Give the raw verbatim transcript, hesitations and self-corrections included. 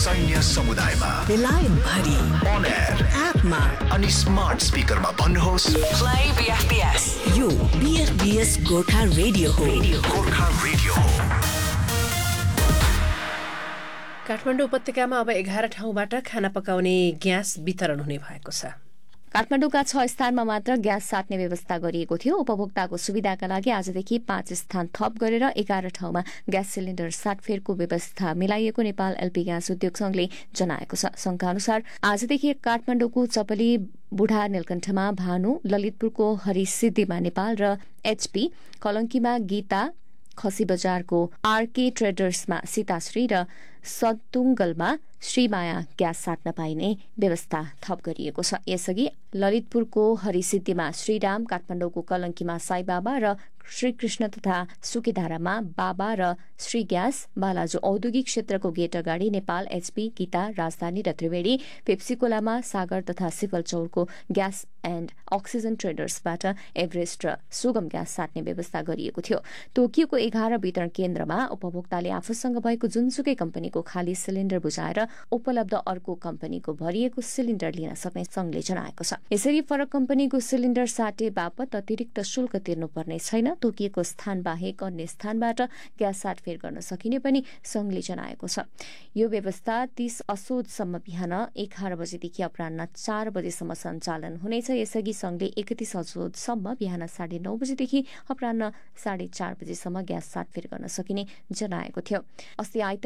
सैन्य समुदायमा, बेलायत भरि, on air, एपमा अनि स्मार्ट स्पिकरमा भन्नुहोस् Play B F B S. यो B F B S Gorkha radio हो। गोर्खा रेडियो हो। काठमाडौँ उपत्यकामा अब एघार ठाउँबाट खाना पकाउने ग्यास वितरण हुने भएको छ। काठमाडौँका छ स्थानमा मात्र ग्यास साट्ने व्यवस्था गरिएको थियो। उपभोक्ताको सुविधाका लागि आजदेखि पाँच स्थान थप गरेर एघार ठाउँमा ग्यास सिलिण्डर साटफेरको व्यवस्था मिलाइएको नेपाल एलपी ग्यास उद्योग संघले जनाएको छ। संघका अनुसार आजदेखि काठमाडौँको चपली बुढा नीलकण्ठमा भानु, ललितपुरको हरिसिद्धिमा नेपाल र एचपी, कलंकीमा गीता, खसी बजारको आरके ट्रेडर्समा सीताश्री र सतुङ्गलमा श्रीमाया ग्यास साट्न पाइने व्यवस्था थप गरिएको छ। यसअघि ललितपुरको हरिसिद्धिमा श्रीराम, काठमाडौँको कलंकीमा साईबाबा र श्रीकृष्ण तथा सुकेधारामा बाबा र श्री ग्यास, बालाजु औद्योगिक क्षेत्रको गेट अगाडि नेपाल एचपी, गीता, राजधानी र त्रिवेणी, पेप्सीकोलामा सागर तथा सिफलचौरको ग्यास एण्ड अक्सिजन ट्रेडर्सबाट एभरेस्ट र सुगम ग्यास साट्ने व्यवस्था गरिएको थियो। तोकिएको एघार वितरण केन्द्रमा उपभोक्ताले आफूसँग भएको जुनसुकै कम्पनीको खाली सिलिण्डर बुझाएर उपलब्ध अर्को कम्पनीको भरिएको सिलिण्डर लिन सक्ने संघले जनाएको छ। यसरी फरक कम्पनीको सिलिण्डर साटे बापत अतिरिक्त शुल्क तिर्नुपर्ने छैन। तोकिएको स्थान बाहेक अन्य स्थानबाट ग्यास साटफेर गर्न सकिने पनि संघले जनाएको छ। यो व्यवस्था तीस असोजसम्म बिहान एघार बजेदेखि अपराह्न चार बजेसम्म सञ्चालन हुनेछ। यसअघि संघले एकतीस असोजसम्म बिहान साढे नौ बजेदेखि अपराह्न साढे चार बजेसम्म ग्यास साटफेर गर्न सकिने जनाएको थियो। अस्ति